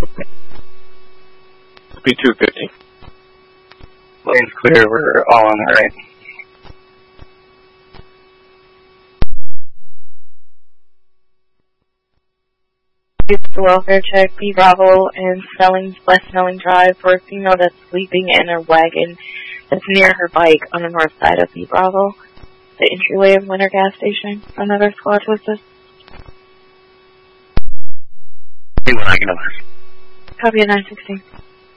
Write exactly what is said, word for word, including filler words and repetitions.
B two fifty. Lane's clear, we're all on the right. It's the welfare check, B Bravo and Snelling, West Snelling Drive for a female that's sleeping in a wagon that's near her bike on the north side of B Bravo, the entryway of Winter Gas Station. Another squad was this. Copy at nine sixteen.